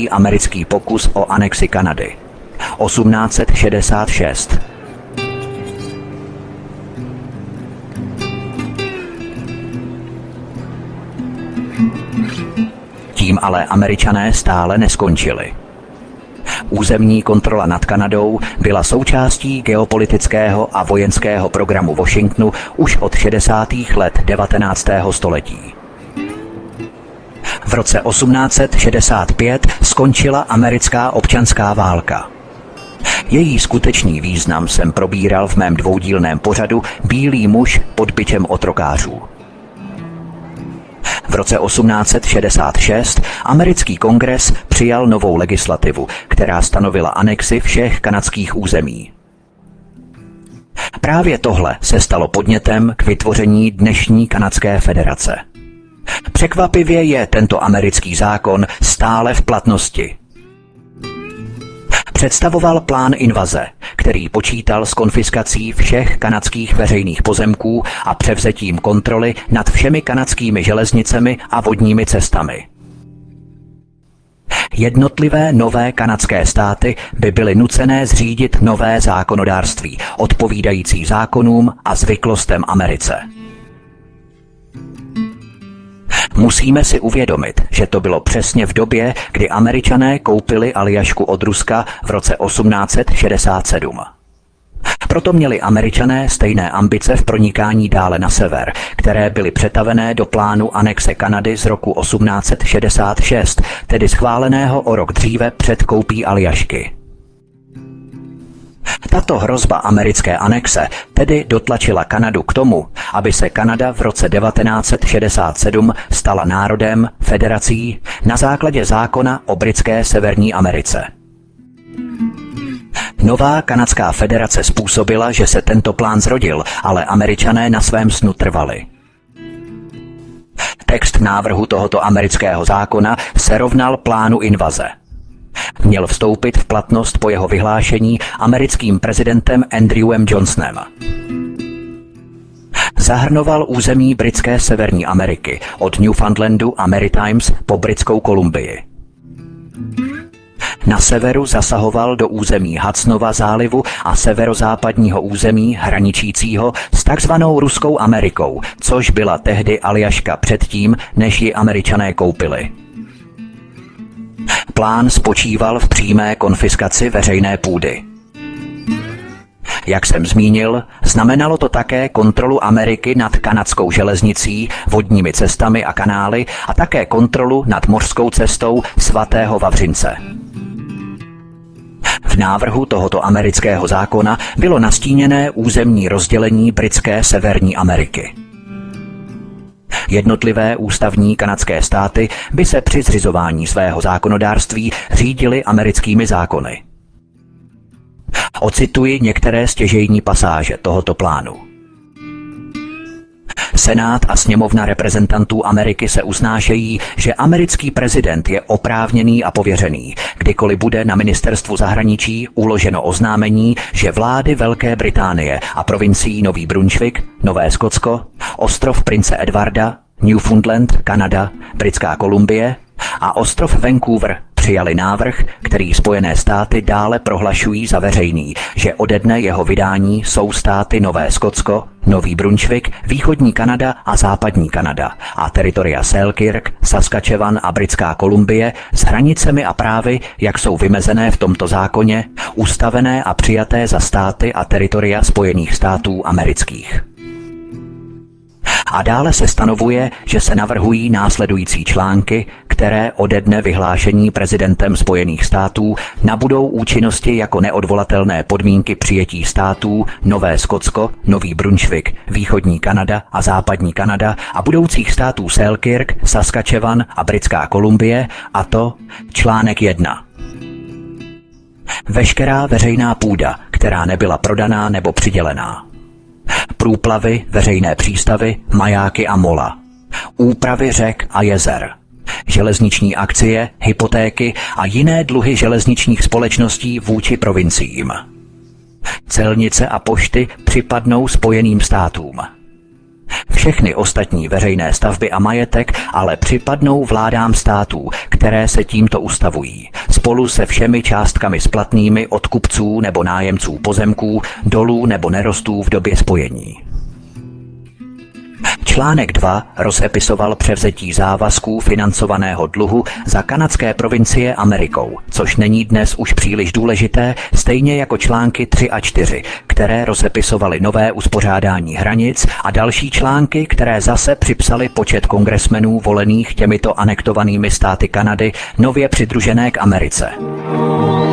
druhý americký pokus o anexi Kanady. 1866. Tím ale Američané stále neskončili. Územní kontrola nad Kanadou byla součástí geopolitického a vojenského programu Washingtonu už od 60. let 19. století. V roce 1865 skončila americká občanská válka. Její skutečný význam jsem probíral v mém dvoudílném pořadu Bílý muž pod bičem otrokářů. V roce 1866 americký kongres přijal novou legislativu, která stanovila anexi všech kanadských území. Právě tohle se stalo podnětem k vytvoření dnešní Kanadské federace. Překvapivě je tento americký zákon stále v platnosti. Představoval plán invaze, který počítal s konfiskací všech kanadských veřejných pozemků a převzetím kontroly nad všemi kanadskými železnicemi a vodními cestami. Jednotlivé nové kanadské státy by byly nucené zřídit nové zákonodárství, odpovídající zákonům a zvyklostem Americe. Musíme si uvědomit, že to bylo přesně v době, kdy Američané koupili Aljašku od Ruska v roce 1867. Proto měli Američané stejné ambice v pronikání dále na sever, které byly přetavené do plánu anexe Kanady z roku 1866, tedy schváleného o rok dříve před koupí Aljašky. Tato hrozba americké anexe tedy dotlačila Kanadu k tomu, aby se Kanada v roce 1967 stala národem, federací, na základě zákona o britské Severní Americe. Nová kanadská federace způsobila, že se tento plán zrodil, ale Američané na svém snu trvali. Text návrhu tohoto amerického zákona se rovnal plánu invaze. Měl vstoupit v platnost po jeho vyhlášení americkým prezidentem Andrewem Johnsonem. Zahrnoval území britské Severní Ameriky od Newfoundlandu a Maritimes po Britskou Kolumbii. Na severu zasahoval do území Hudsonova zálivu a severozápadního území hraničícího s takzvanou Ruskou Amerikou, což byla tehdy Aljaška předtím, než ji Američané koupili. Plán spočíval v přímé konfiskaci veřejné půdy. Jak jsem zmínil, znamenalo to také kontrolu Ameriky nad kanadskou železnicí, vodními cestami a kanály a také kontrolu nad mořskou cestou svatého Vavřince. V návrhu tohoto amerického zákona bylo nastíněné územní rozdělení britské Severní Ameriky. Jednotlivé ústavní kanadské státy by se při zřizování svého zákonodárství řídily americkými zákony. Ocituji některé stěžejní pasáže tohoto plánu. Senát a sněmovna reprezentantů Ameriky se usnášejí, že americký prezident je oprávněný a pověřený, kdykoliv bude na ministerstvu zahraničí uloženo oznámení, že vlády Velké Británie a provincií Nový Brunswick, Nové Skotsko, ostrov Prince Edwarda, Newfoundland, Kanada, Britská Kolumbie a ostrov Vancouver přijali návrh, který Spojené státy dále prohlašují za veřejný, že ode dne jeho vydání jsou státy Nové Skotsko, Nový Brunswick, Východní Kanada a Západní Kanada a teritoria Selkirk, Saskatchewan a Britská Kolumbie s hranicemi a právy, jak jsou vymezené v tomto zákoně, ustavené a přijaté za státy a teritoria Spojených států amerických. A dále se stanovuje, že se navrhují následující články, které ode dne vyhlášení prezidentem Spojených států nabudou účinnosti jako neodvolatelné podmínky přijetí států Nové Skotsko, Nový Brunswick, Východní Kanada a Západní Kanada a budoucích států Selkirk, Saskatchewan a Britská Kolumbie, a to článek 1. Veškerá veřejná půda, která nebyla prodaná nebo přidělená. Průplavy, veřejné přístavy, majáky a mola. Úpravy řek a jezer. Železniční akcie, hypotéky a jiné dluhy železničních společností vůči provinciím. Celnice a pošty připadnou Spojeným státům. Všechny ostatní veřejné stavby a majetek ale připadnou vládám států, které se tímto ustavují, spolu se všemi částkami splatnými od kupců nebo nájemců pozemků, dolů nebo nerostů v době spojení. Článek 2 rozepisoval převzetí závazků financovaného dluhu za kanadské provincie Amerikou, což není dnes už příliš důležité, stejně jako články 3 a 4, které rozepisovaly nové uspořádání hranic a další články, které zase připsaly počet kongresmenů volených těmito anektovanými státy Kanady nově přidružené k Americe.